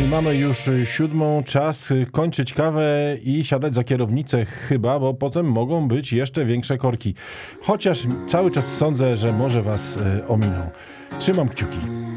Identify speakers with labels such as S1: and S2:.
S1: Mamy już 7, czas kończyć kawę i siadać za kierownicę chyba, bo potem mogą być jeszcze większe korki. Chociaż cały czas sądzę, że może was ominą. Trzymam kciuki.